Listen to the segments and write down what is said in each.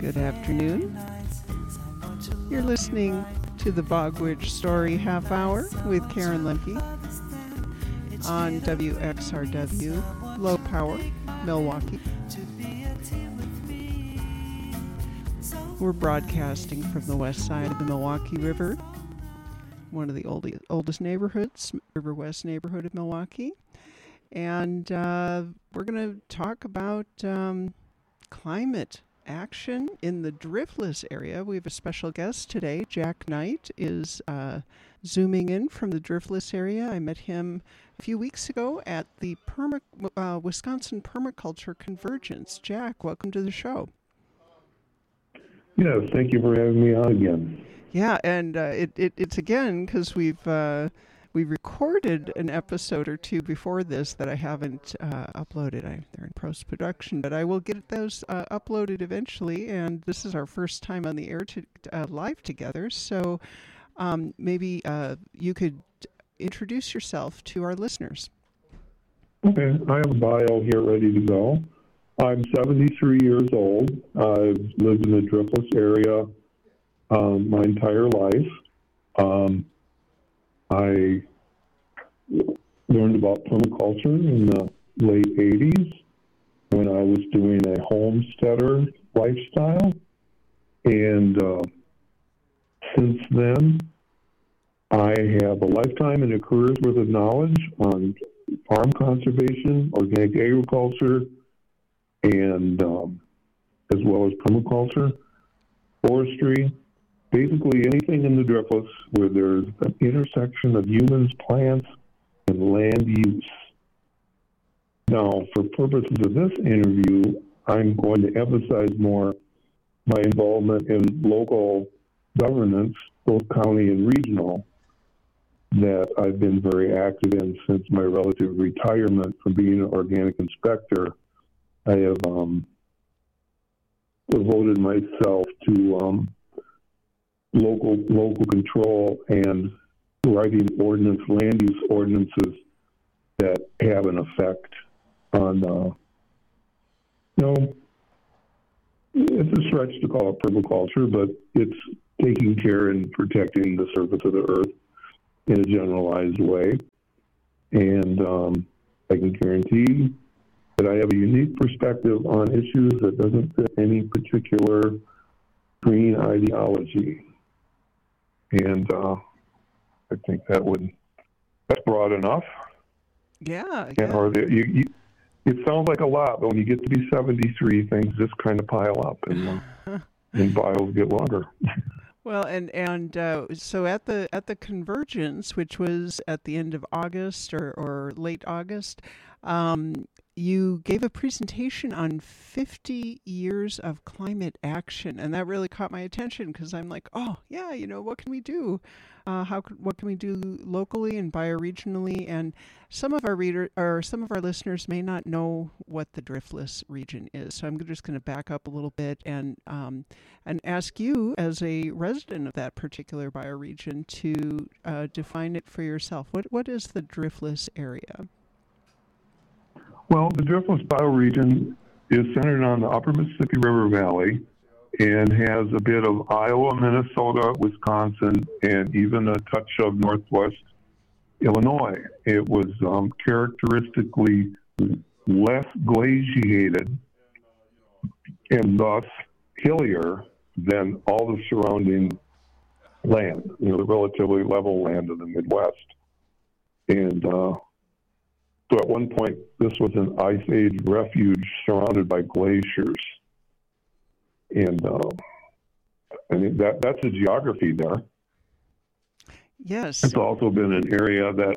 Good afternoon. You're listening to the Bogwitch Story Half Hour with Karen Lemke on WXRW, Low Power, Milwaukee. We're broadcasting from the west side of the Milwaukee River, one of the oldest neighborhoods, River West neighborhood of Milwaukee. And we're going to talk about climate action in the Driftless area. We have a special guest today. Jack Knight is zooming in from the Driftless area. I met him a few weeks ago at the Wisconsin Permaculture Convergence. Jack, welcome to the show. Yes, thank you for having me on again. Yeah, and it's again because we recorded an episode or two before this that I haven't uploaded. They're in post-production, but I will get those uploaded eventually. And this is our first time on the air live together. So maybe you could introduce yourself to our listeners. Okay, I have a bio here ready to go. I'm 73 years old. I've lived in the Driftless area my entire life. I learned about permaculture in the late 80s when I was doing a homesteader lifestyle. And since then, I have a lifetime and a career's worth of knowledge on farm conservation, organic agriculture, and as well as permaculture, forestry, basically anything in the Driftless where there's an intersection of humans, plants, and land use. Now, for purposes of this interview, I'm going to emphasize more my involvement in local governance, both county and regional, that I've been very active in since my relative retirement from being an organic inspector. I have devoted myself to local control and writing land use ordinances that have an effect on, it's a stretch to call it permaculture, but it's taking care and protecting the surface of the earth in a generalized way. And I can guarantee that I have a unique perspective on issues that doesn't fit any particular green ideology. And I think that's broad enough. Yeah. It sounds like a lot, but when you get to be 73, things just kind of pile up and bios get longer. Well, and so at the convergence, which was at the end of August or late August, you gave a presentation on 50 years of climate action, and that really caught my attention because I'm like, oh yeah, what can we do? What can we do locally and bioregionally? And some of our listeners may not know what the Driftless region is, so I'm just going to back up a little bit and ask you, as a resident of that particular bioregion, to define it for yourself. What is the Driftless area? Well, the Driftless bioregion is centered on the upper Mississippi River Valley and has a bit of Iowa, Minnesota, Wisconsin, and even a touch of northwest Illinois. It was characteristically less glaciated and thus hillier than all the surrounding land, the relatively level land of the Midwest. And so at one point, this was an ice age refuge surrounded by glaciers. And I think that's the geography there. Yes. It's also been an area that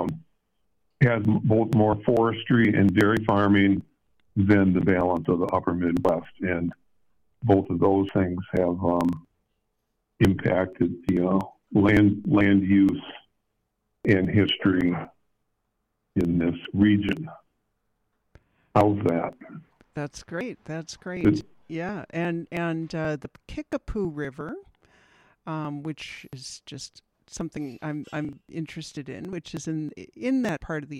has both more forestry and dairy farming than the balance of the upper Midwest. And both of those things have impacted the land use and history in this region. How's that? That's great. Yeah, and the Kickapoo River, which is just something I'm interested in, which is in that part of the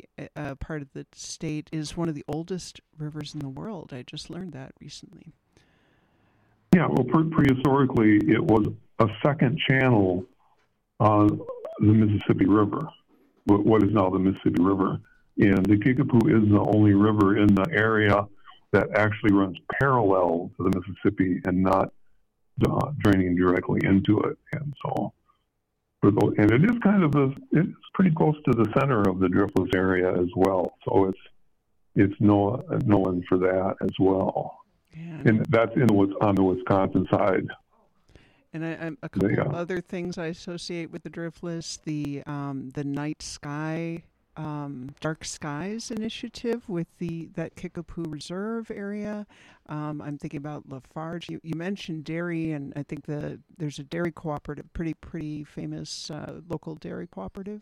state, is one of the oldest rivers in the world. I just learned that recently. Yeah, well, prehistorically, it was a second channel on the Mississippi River, what is now the Mississippi River. And the Kickapoo is the only river in the area that actually runs parallel to the Mississippi and not draining directly into it. And so, and it is it's pretty close to the center of the Driftless area as well. So it's known for that as well. Yeah. And that's on the Wisconsin side. And a couple of other things I associate with the Driftless, the Night Sky, Dark Skies initiative with that Kickapoo Reserve area. I'm thinking about Lafarge. You mentioned dairy, and I think there's a dairy cooperative, pretty famous local dairy cooperative.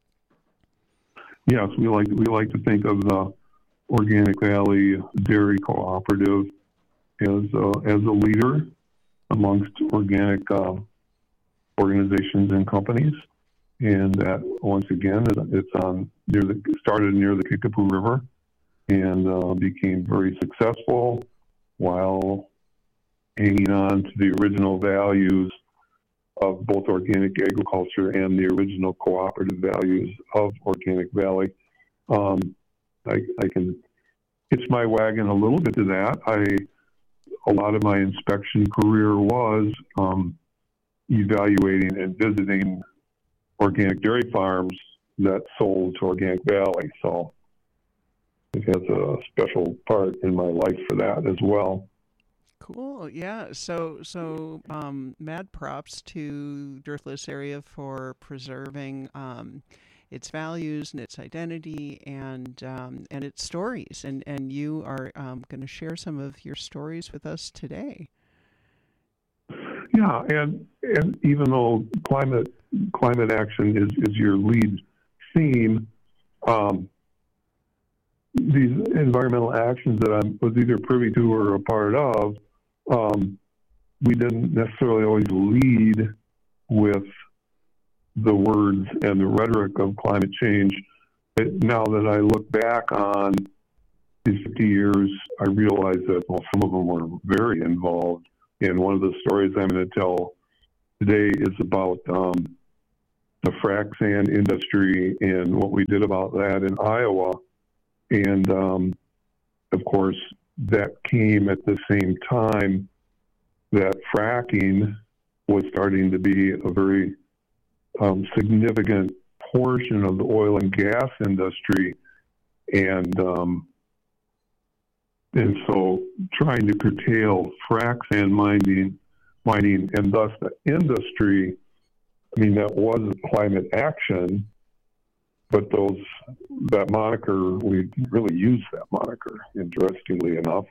Yes, we like to think of the Organic Valley Dairy Cooperative as a leader amongst organic organizations and companies, and that once again it's started near the Kickapoo River and became very successful while hanging on to the original values of both organic agriculture and the original cooperative values of Organic Valley. I can hitch my wagon a little bit to that. A lot of my inspection career was evaluating and visiting organic dairy farms that sold to Organic Valley. So it has a special part in my life for that as well. Cool. Yeah. So mad props to Driftless area for preserving its values and its identity and its stories. And you are going to share some of your stories with us today. Yeah, and even though climate action is your lead theme, these environmental actions that I was either privy to or a part of, we didn't necessarily always lead with the words and the rhetoric of climate change. But now that I look back on these 50 years, I realize that, some of them were very involved. And one of the stories I'm going to tell today is about the frac sand industry and what we did about that in Iowa. And, of course, that came at the same time that fracking was starting to be a very significant portion of the oil and gas industry, and so trying to curtail frac sand mining, and thus the industry. I mean, that was climate action, but that moniker, we really used that moniker, interestingly enough.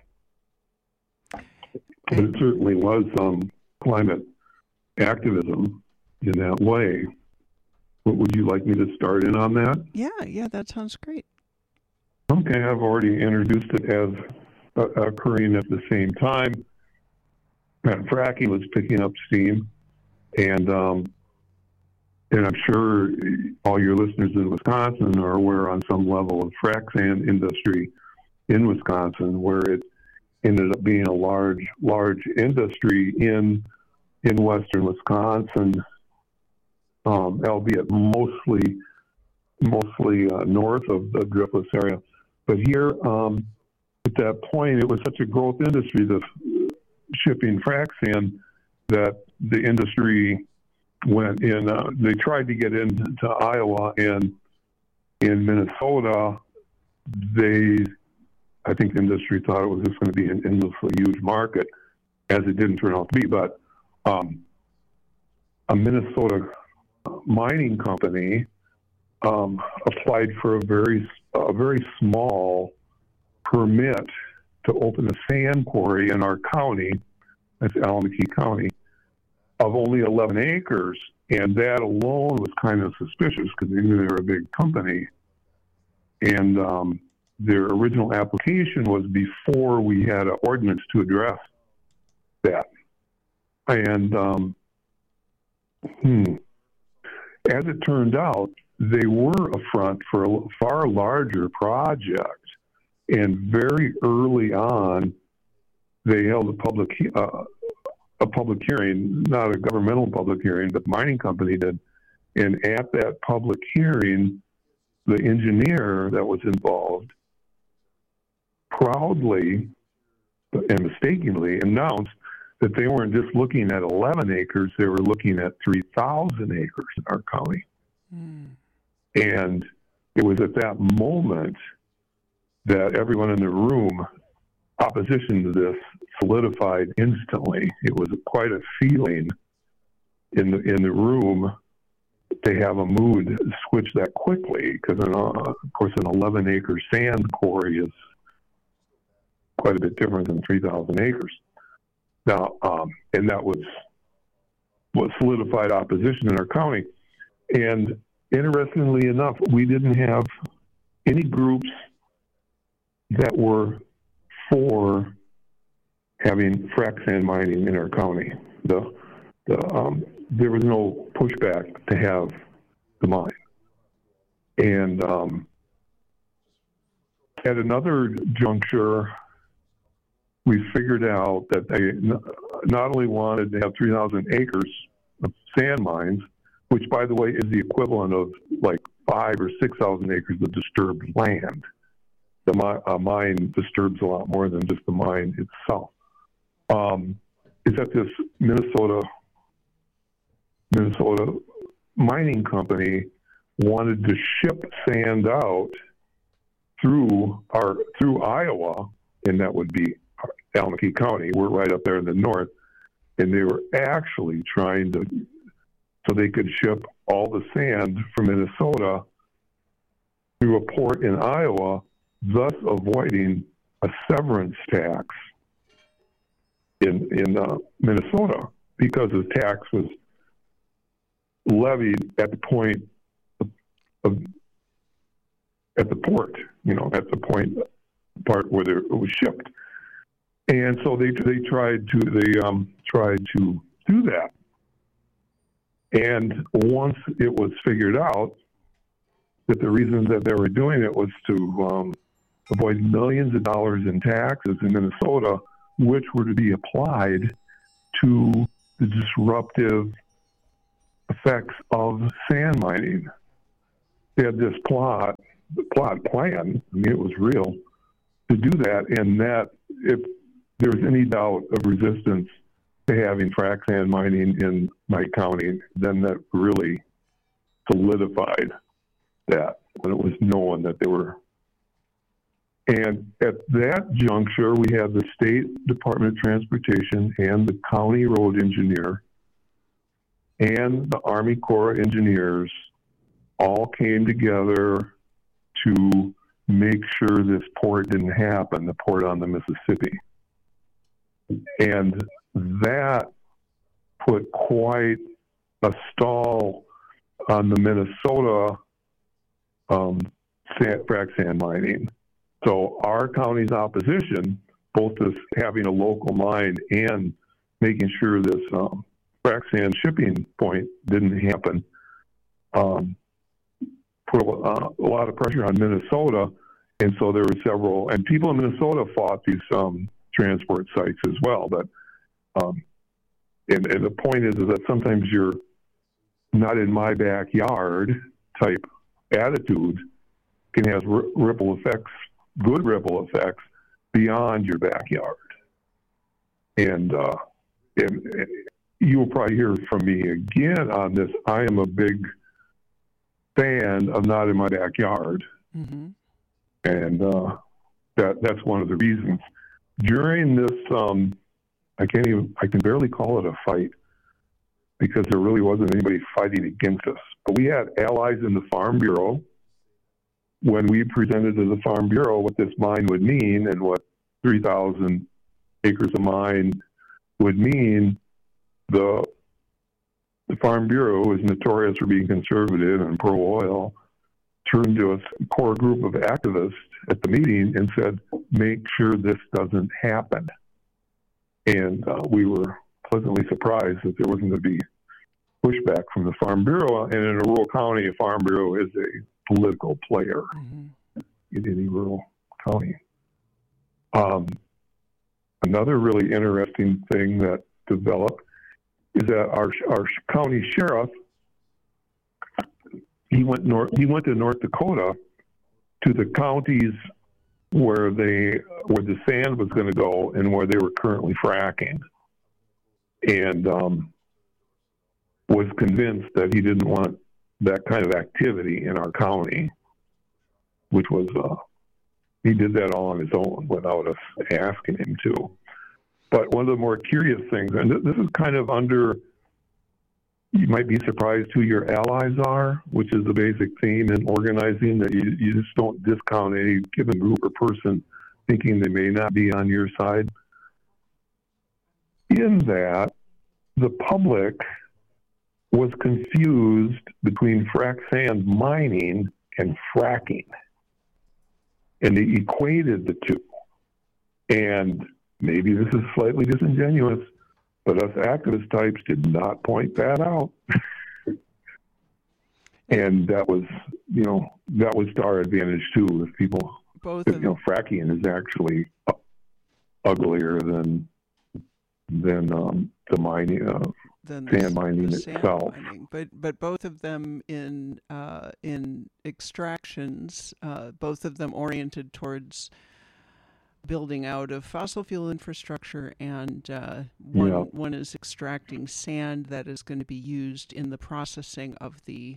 But it certainly was climate activism in that way. What would you like me to start in on that? Yeah, that sounds great. Okay, I've already introduced it as occurring at the same time. Fracking was picking up steam, and I'm sure all your listeners in Wisconsin are aware on some level of frac sand industry in Wisconsin, where it ended up being a large industry in western Wisconsin, albeit mostly north of the Driftless area. But here, at that point, it was such a growth industry, the shipping frac sand, that the industry went in. They tried to get into Iowa, and in Minnesota, I think the industry thought it was just going to be an endlessly huge market, as it didn't turn out to be. But a Minnesota mining company applied for a very small permit to open a sand quarry in our county, that's Alameda County, of only 11 acres. And that alone was kind of suspicious because they knew they were a big company. And their original application was before we had an ordinance to address that. And as it turned out, they were a front for a far larger project. And very early on, they held a public a public hearing, not a governmental public hearing, but the mining company did. And at that public hearing, the engineer that was involved proudly and mistakenly announced that they weren't just looking at 11 acres, they were looking at 3,000 acres in our county. And it was at that moment that everyone in the room, opposition to this, solidified instantly. It was quite a feeling in the room to have a mood switch that quickly, because of course an 11-acre sand quarry is quite a bit different than 3,000 acres. Now, and that was what solidified opposition in our county. And interestingly enough, we didn't have any groups that were for having frac sand mining in our county. There was no pushback to have the mine. And at another juncture, we figured out that they not only wanted to have 3,000 acres of sand mines, which, by the way, is the equivalent of like 5,000 or 6,000 acres of disturbed land. A mine disturbs a lot more than just the mine itself. Is that this Minnesota mining company wanted to ship sand out through Iowa, and that would be Alameda County. We're right up there in the north, and they were actually trying to, so they could ship all the sand from Minnesota through a port in Iowa, thus avoiding a severance tax in Minnesota, because the tax was levied at the point at the port, at the part where it was shipped. And so they tried to do that. And once it was figured out that the reason that they were doing it was to avoid millions of dollars in taxes in Minnesota, which were to be applied to the disruptive effects of sand mining. They had this plot plan, it was real, to do that, and that if there was any doubt of resistance to having frac sand mining in my county, then that really solidified that when it was known that they were. And at that juncture, we had the State Department of Transportation and the county road engineer and the Army Corps of Engineers all came together to make sure this port didn't happen, the port on the Mississippi. And that put quite a stall on the Minnesota frac sand mining. So our county's opposition, both this having a local mine and making sure this frac sand shipping point didn't happen, put a lot of pressure on Minnesota. And so there were several, and people in Minnesota fought these transport sites as well. But and the point is that sometimes you're not in my backyard type attitude can have ripple effects, good ripple effects beyond your backyard. And you will probably hear from me again on this. I am a big fan of not in my backyard. Mm-hmm. And that's one of the reasons. During this, I can barely call it a fight because there really wasn't anybody fighting against us. But we had allies in the Farm Bureau. When we presented to the Farm Bureau what this mine would mean and what 3,000 acres of mine would mean, the Farm Bureau, who is notorious for being conservative and pro-oil, turned to a core group of activists at the meeting and said, make sure this doesn't happen. And we were pleasantly surprised that there wasn't going to be pushback from the Farm Bureau. And in a rural county, a Farm Bureau is a political player in any rural county. Another really interesting thing that developed is that our county sheriff, he went to North Dakota to the counties where the sand was going to go and where they were currently fracking, and was convinced that he didn't want that kind of activity in our county, which was he did that all on his own without us asking him to. But one of the more curious things, and this is kind of under, you might be surprised who your allies are, which is the basic theme in organizing, that you just don't discount any given group or person thinking they may not be on your side. In that, the public was confused between frac sand mining and fracking. And they equated the two. And maybe this is slightly disingenuous, but us activist types did not point that out. And that was to our advantage too. If people, fracking is actually uglier than the mining of sand mining itself. But both of them in extractions, both of them oriented towards building out of fossil fuel infrastructure, and one is extracting sand that is going to be used in the processing of the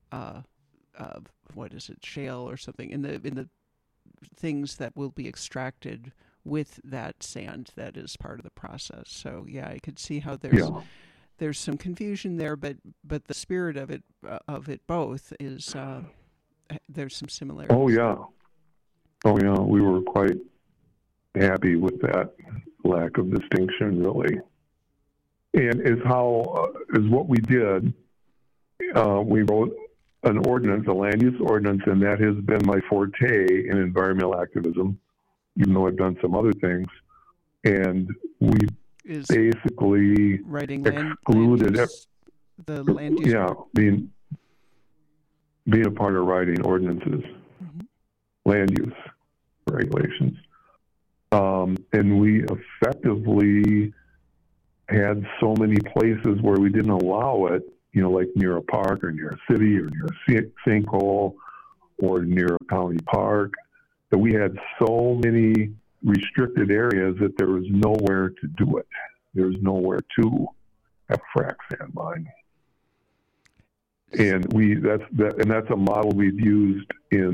shale or something, in the things that will be extracted with that sand that is part of the process. So yeah, I could see how there's some confusion there, but the spirit of it both is there's some similarities. Oh yeah, we were quite happy with that lack of distinction, really. And is what we did. We wrote an ordinance, a land use ordinance, and that has been my forte in environmental activism, even though I've done some other things. And we basically excluded the land use. Yeah, being a part of writing ordinances, land use regulations. And we effectively had so many places where we didn't allow it, like near a park or near a city or near a sinkhole or near a county park, that we had so many restricted areas that there was nowhere to do it. There was nowhere to have frac sand mine. And that's a model we've used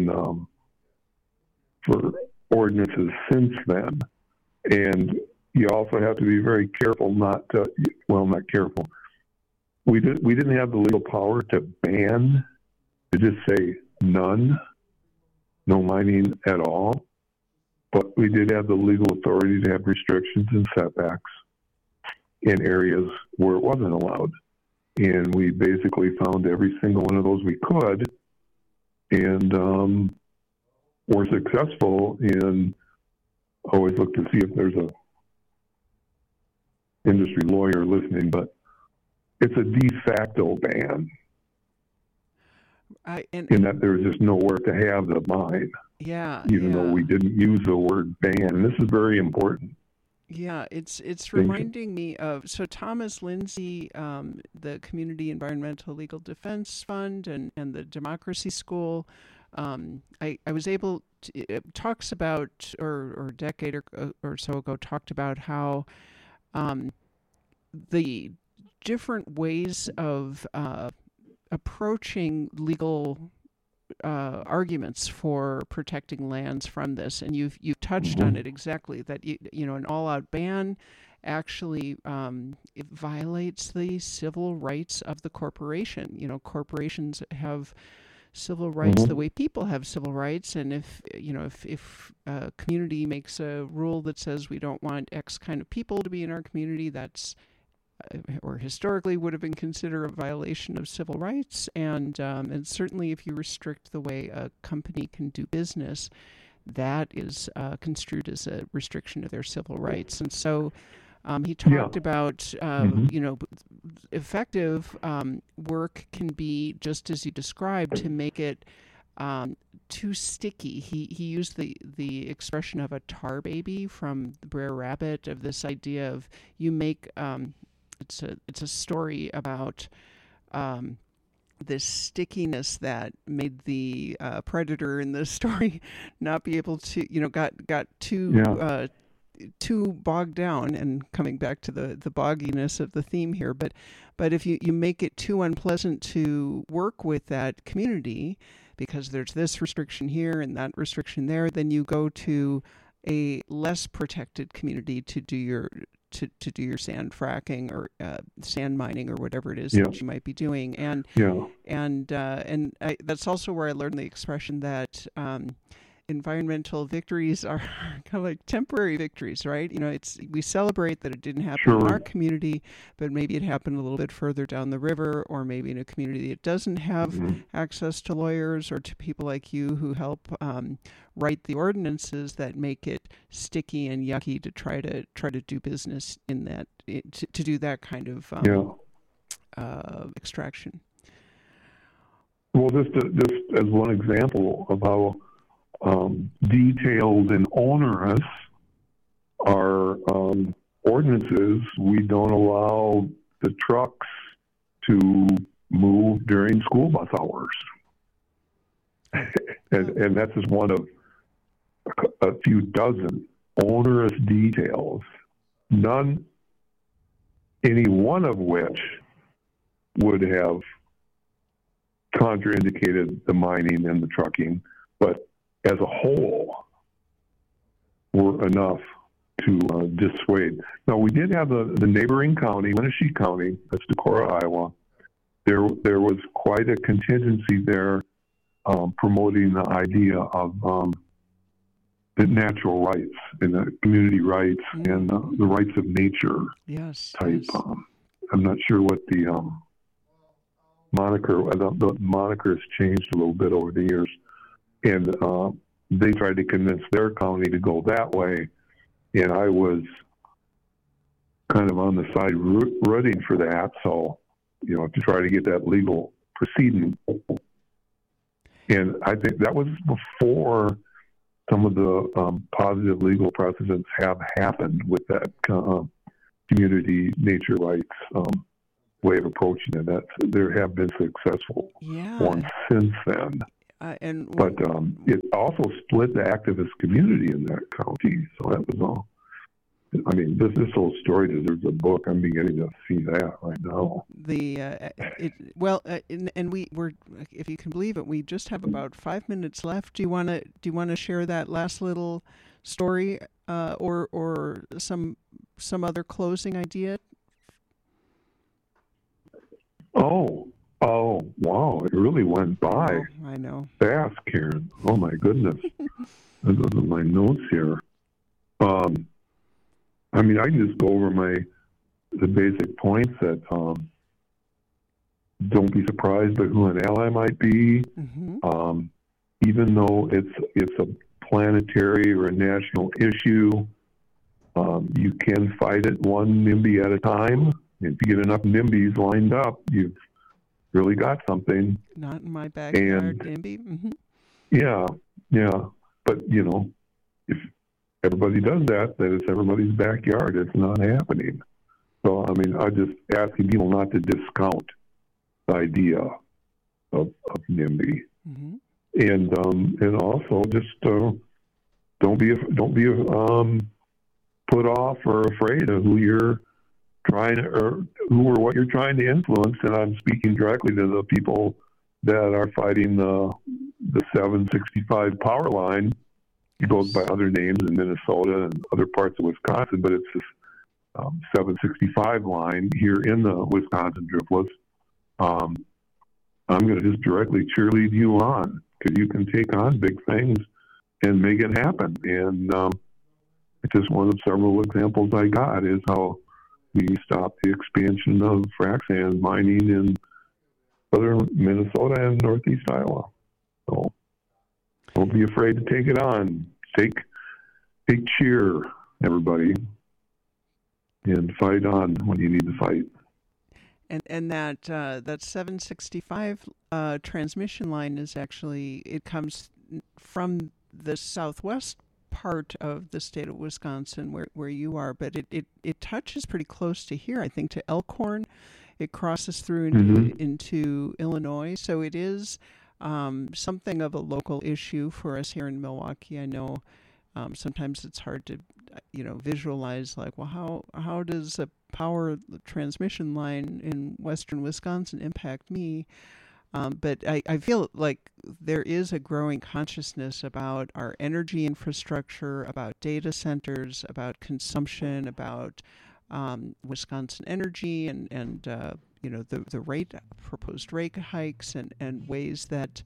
for ordinances since then. And you also have to be very careful not careful. We didn't have the legal power to ban, to just say no mining at all. But we did have the legal authority to have restrictions and setbacks in areas where it wasn't allowed. And we basically found every single one of those we could, and were successful in, always look to see if there's a industry lawyer listening, but it's a de facto ban. In that there's just nowhere to have the mine. Yeah. Even though we didn't use the word ban. And this is very important. Yeah, it's reminding me of, so Thomas Lindsay, the Community Environmental Legal Defense Fund and the Democracy School, I was able to, it talks about, or a decade or so ago, talked about how the different ways of approaching legal arguments for protecting lands from this, and you've touched on it exactly, that an all-out ban actually it violates the civil rights of the corporation. Corporations have civil rights the way people have civil rights, and if a community makes a rule that says we don't want X kind of people to be in our community, that's or historically would have been considered a violation of civil rights, and certainly if you restrict the way a company can do business, that is construed as a restriction of their civil rights. And so he talked about effective work can be, just as you described, to make it too sticky. He used the expression of a tar baby from the Brer Rabbit, of this idea of you make it's a story about this stickiness that made the predator in the story not be able to, got too bogged down, and coming back to the bogginess of the theme here. But if you make it too unpleasant to work with that community because there's this restriction here and that restriction there, then you go to a less protected community to do your sand fracking or sand mining or whatever it is that you might be doing. And that's also where I learned the expression that environmental victories are kind of like temporary victories, right? We celebrate that it didn't happen in our community, but maybe it happened a little bit further down the river, or maybe in a community that doesn't have access to lawyers or to people like you who help write the ordinances that make it sticky and yucky to try to do business in that, to do that kind of extraction. Well, just as one example of how detailed and onerous our ordinances, we don't allow the trucks to move during school bus hours. and that's just one of a few dozen onerous details, any one of which would have contraindicated the mining and the trucking, but as a whole were enough to dissuade. Now, we did have the neighboring county, Wenatchee County, that's Decorah, Iowa. There was quite a contingency there promoting the idea of the natural rights and the community rights and the rights of nature type. I'm not sure what the moniker has changed a little bit over the years. And they tried to convince their county to go that way. And I was kind of on the side rooting for that. So, to try to get that legal proceeding. And I think that was before some of the positive legal precedents have happened with that community nature rights way of approaching it. There have been successful ones since then. But it also split the activist community in that county. So that was all. I mean, this whole story deserves a book. I'm beginning to see that right now. And we're, if you can believe it, we just have about 5 minutes left. Do you want to share that last little story, or some other closing idea? Oh, wow. It really went by. I know. Fast, Karen. Oh, my goodness. Those are my notes here. I can just go over the basic points that don't be surprised by who an ally might be. Even though it's a planetary or a national issue, you can fight it one NIMBY at a time. If you get enough NIMBYs lined up, you've really got something. Not in my backyard, NIMBY. Yeah. But, if everybody does that, then it's everybody's backyard. It's not happening. So, I'm just asking people not to discount the idea of NIMBY. And also just don't be put off or afraid of who you're trying to, or who or what you're trying to influence. And I'm speaking directly to the people that are fighting the 765 power line. It goes by other names in Minnesota and other parts of Wisconsin, but it's this 765 line here in the Wisconsin Driftless. I'm going to just directly cheerlead you on, because you can take on big things and make it happen. And it's just one of several examples I got is how we stop the expansion of frac sand mining in southern Minnesota and northeast Iowa. So don't be afraid to take it on. Take cheer, everybody, and fight on when you need to fight. And that 765 transmission line is actually, it comes from the southwest part of the state of Wisconsin where you are, but it touches pretty close to here, I think, to Elkhorn. It crosses through into Illinois, so it is something of a local issue for us here in Milwaukee. I know sometimes it's hard to visualize, like, well, how does a power transmission line in western Wisconsin impact me? But I feel like there is a growing consciousness about our energy infrastructure, about data centers, about consumption, about Wisconsin Energy, and the proposed rate hikes, and ways that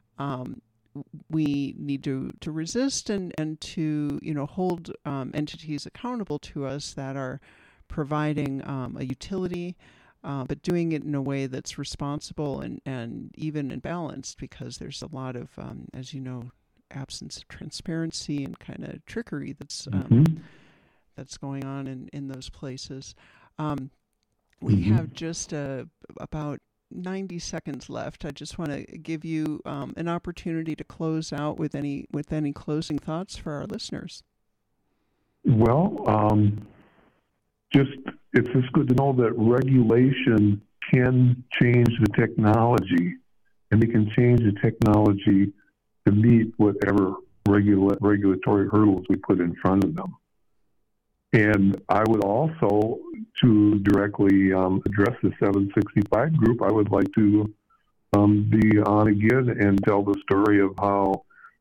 we need to resist and to hold entities accountable to us that are providing a utility, but doing it in a way that's responsible and even and balanced, because there's a lot of, as you know, absence of transparency and kind of trickery that's going on in those places. We have just about 90 seconds left. I just want to give you an opportunity to close out with any closing thoughts for our listeners. Well, it's just good to know that regulation can change the technology, and they can change the technology to meet whatever regulatory hurdles we put in front of them. And I would also, to directly address the 765 group, I would like to be on again and tell the story of how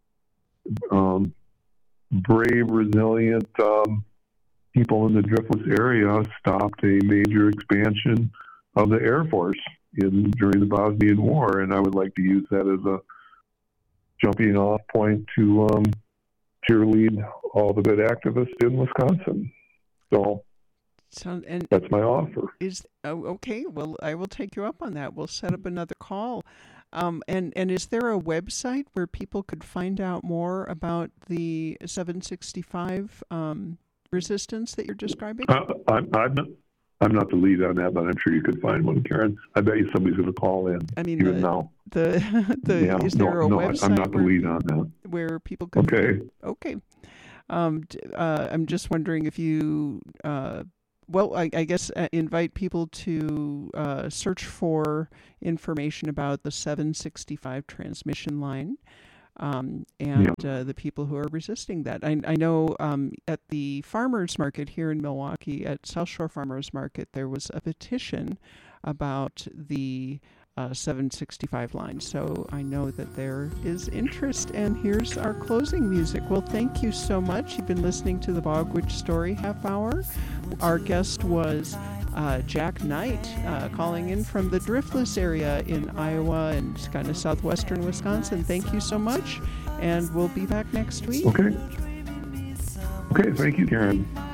brave, resilient people in the Driftless area stopped a major expansion of the Air Force during the Bosnian War. And I would like to use that as a jumping off point to cheerlead all the good activists in Wisconsin. So that's my offer. Okay. Well, I will take you up on that. We'll set up another call. And is there a website where people could find out more about the 765 resistance that you're describing? I'm not the lead on that, but I'm sure you could find one, Karen. I bet you somebody's going to call in. I mean, even now. Is there a website? I'm not the lead on that. Where people can. Okay. I'm just wondering if you, I guess invite people to search for information about the 765 transmission line, and the people who are resisting that. I know at the farmers market here in Milwaukee, at South Shore Farmers Market, there was a petition about the 765 line. So I know that there is interest, and here's our closing music. Well, thank you so much. You've been listening to the Bog Witch Story Half Hour. Our guest was Jack Knight, calling in from the Driftless area in Iowa and kind of southwestern Wisconsin. Thank you so much, and we'll be back next week. Okay, thank you, Karen.